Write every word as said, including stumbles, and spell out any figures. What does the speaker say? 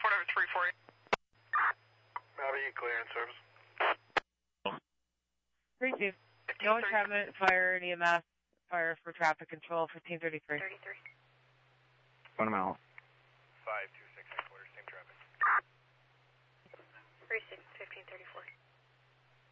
Whatever, three four eight. Maui, clear in service. three two. No entrapment, fire, and E M S, fire for traffic control, fifteen thirty-three. thirty-three. One mile. five two six headquarters, same traffic. three six, fifteen thirty-four.